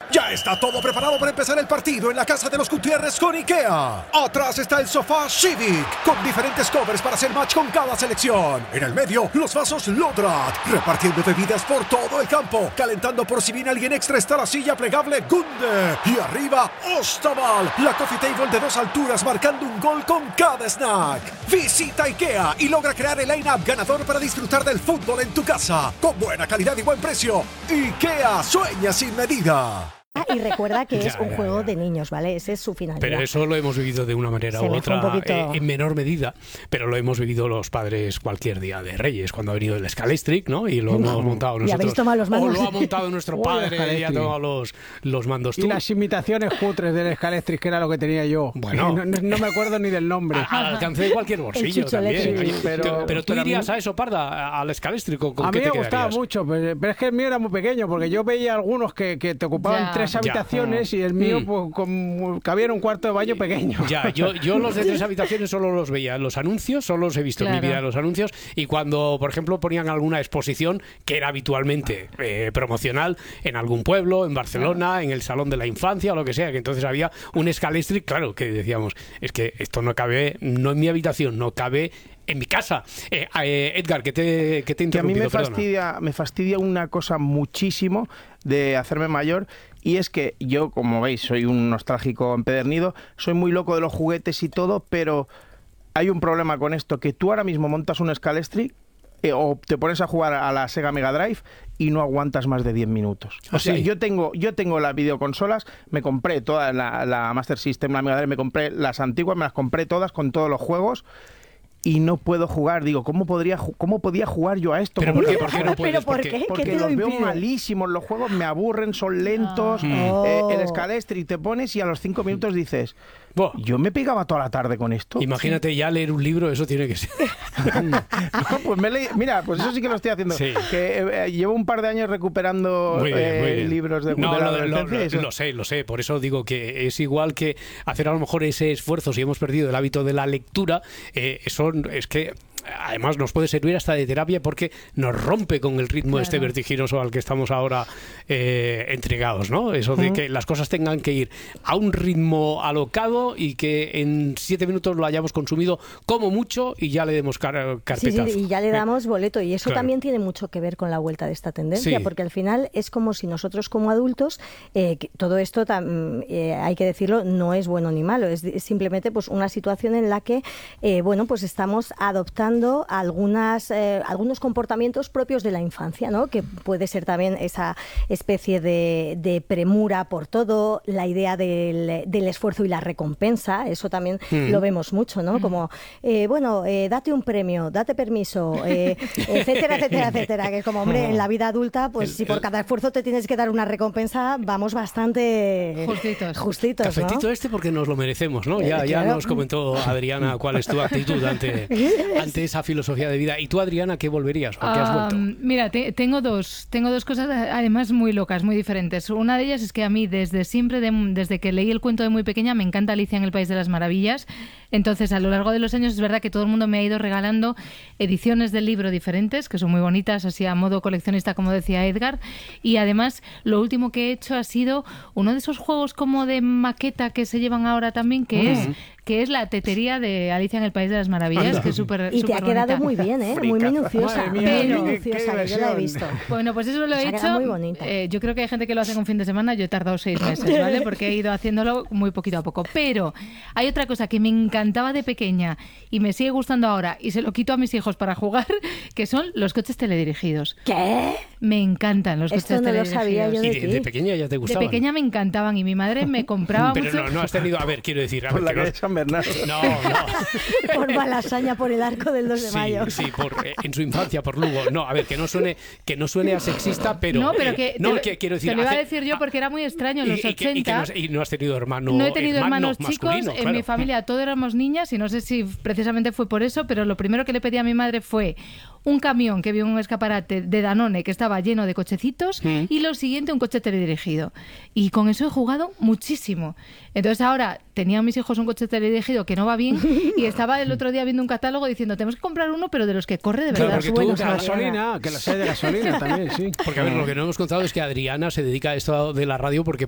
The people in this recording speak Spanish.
Ya está todo preparado para empezar el partido en la casa de los Gutiérrez con IKEA. Atrás está el sofá Civic, con diferentes covers para hacer match con cada selección. En el medio, los vasos Lodrat, repartiendo bebidas por todo el campo. Calentando por si viene alguien extra está la silla plegable Gunde. Y arriba, Ostaval, la coffee table de 2 alturas marcando un gol con cada snack. Visita IKEA y logra crear el line-up ganador para disfrutar del fútbol en tu casa. Con buena calidad y buen precio. IKEA, sueña sin medida. Y recuerda que es un juego de niños, ¿vale? Ese es su finalidad. Pero eso lo hemos vivido de una manera u otra, en menor medida, pero lo hemos vivido los padres cualquier día de Reyes, cuando ha venido el Scalestric, ¿no? Y lo hemos montado nosotros. ¿Y habéis tomado los mandos? O lo ha montado nuestro padre y ha tomado los mandos tú. Y las imitaciones cutres del Scalestric, que era lo que tenía yo. Bueno. No me acuerdo ni del nombre. Al alcance de cualquier bolsillo también. Sí, pero tú irías a eso, Parda, al Scalestric, ¿con a qué mí te me gustaba quedarías? mucho, pero es que el mío era muy pequeño, porque yo veía algunos que te ocupaban 3 habitaciones y el mío pues cabía en un cuarto de baño pequeño. Ya, yo los de 3 habitaciones solo los veía en los anuncios, solo los he visto en mi vida en los anuncios, y cuando, por ejemplo, ponían alguna exposición que era habitualmente promocional en algún pueblo, en Barcelona, en el Salón de la Infancia o lo que sea, que entonces había un Scalestric, claro, que decíamos, es que esto no cabe, no en mi habitación, no cabe en mi casa. Edgar, ¿qué te he interrumpido? Que a mí me fastidia una cosa muchísimo de hacerme mayor, y es que yo, como veis, soy un nostálgico empedernido, soy muy loco de los juguetes y todo, pero hay un problema con esto, que tú ahora mismo montas un Scalestric o te pones a jugar a la Sega Mega Drive y no aguantas más de 10 minutos. O sea, yo tengo las videoconsolas, me compré toda la Master System, la Mega Drive, me compré las antiguas, me las compré todas con todos los juegos, y no puedo jugar. Digo, ¿cómo podía jugar yo a esto? ¿Pero por qué no puedes? ¿Por qué? Porque los veo malísimos, los juegos me aburren, son lentos. El Scalestric te pones y a los 5 minutos dices, yo me pegaba toda la tarde con esto. Imagínate ya leer un libro, eso tiene que ser. No, pues mira, pues eso sí que lo estoy haciendo. Sí. Que llevo un par de años recuperando muy bien. libros de la adolescencia. Lo sé, por eso digo que es igual que hacer a lo mejor ese esfuerzo, si hemos perdido el hábito de la lectura, eso es que además nos puede servir hasta de terapia, porque nos rompe con el ritmo este vertiginoso al que estamos ahora entregados, ¿no? Eso de que las cosas tengan que ir a un ritmo alocado y que en 7 minutos lo hayamos consumido como mucho y ya le demos carpetazo. Sí, y ya le damos boleto, y eso también tiene mucho que ver con la vuelta de esta tendencia, porque al final es como si nosotros como adultos, todo esto hay que decirlo, no es bueno ni malo, es simplemente pues una situación en la que pues estamos adoptando algunos comportamientos propios de la infancia, ¿no? Que puede ser también esa especie de premura por todo, la idea del esfuerzo y la recompensa, eso también lo vemos mucho, ¿no? Como, date un premio, date permiso, etcétera, etcétera, etcétera, que es como, hombre, en la vida adulta, pues si por cada esfuerzo te tienes que dar una recompensa, vamos bastante justitos, Cafetito, ¿no? Porque nos lo merecemos, ¿no? Ya nos comentó Adriana cuál es tu actitud ante esa filosofía de vida. ¿Y tú, Adriana, qué volverías? ¿O qué has vuelto? Mira, tengo dos cosas además muy locas, muy diferentes. Una de ellas es que a mí desde siempre, desde que leí el cuento de muy pequeña, me encanta Alicia en el País de las Maravillas. Entonces, a lo largo de los años es verdad que todo el mundo me ha ido regalando ediciones del libro diferentes, que son muy bonitas, así a modo coleccionista, como decía Edgar. Y además, lo último que he hecho ha sido uno de esos juegos como de maqueta que se llevan ahora también, que es la tetería de Alicia en el País de las Maravillas, que es súper Y te ha quedado muy bien, muy minuciosa. Madre mía, muy minuciosa, yo la he visto. Bueno, pues eso lo he hecho. Muy bonita. Yo creo que hay gente que lo hace en un fin de semana, yo he tardado 6 meses, ¿vale? Porque he ido haciéndolo muy poquito a poco. Pero hay otra cosa que me encantaba de pequeña y me sigue gustando ahora, y se lo quito a mis hijos para jugar, que son los coches teledirigidos. ¿Qué? Me encantan los coches teledirigidos. Esto no lo sabía yo de ti. ¿De pequeña ya te gustaban? De pequeña me encantaban y mi madre me compraba mucho. Pero no has tenido... A ver, quiero decir... Por la calle San Bernardo. No. Por Malasaña, por el arco del 2 de mayo. Sí, en su infancia, por Lugo. No, a ver, que no suene a sexista, pero... No, pero quiero decir... Te lo iba a decir yo porque era muy extraño en los 80. Y no has tenido hermano. No he tenido hermanos chicos. Claro. En mi familia todos éramos niñas y no sé si precisamente fue por eso, pero lo primero que le pedí a mi madre fue un camión que vio un escaparate de Danone que estaba lleno de cochecitos y lo siguiente un coche teledirigido. Y con eso he jugado muchísimo. Entonces ahora tenían mis hijos un coche teledirigido que no va bien y estaba el otro día viendo un catálogo diciendo tenemos que comprar uno pero de los que corre de verdad. Claro, porque de gasolina, que los hay de gasolina también, sí. Porque a ver, lo que no hemos contado es que Adriana se dedica a esto de la radio porque